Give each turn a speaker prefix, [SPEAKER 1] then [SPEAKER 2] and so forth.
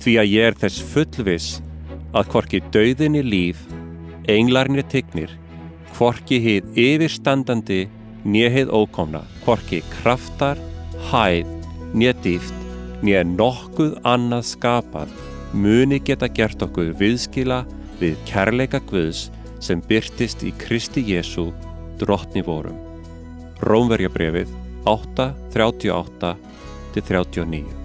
[SPEAKER 1] Því að ég þess fullviss að hvorki dauðinni líf, englarnir tignir, hvorki hið yfirstandandi né hið ókomna, hvorki kraftar, hæð, né dýpt, né nokkuð annað skapað, muni geta gert okkur viðskila við kærleika Guðs sem birtist í Kristi Jesú, drottni vorum. Rómverjabréfið 8:38-39.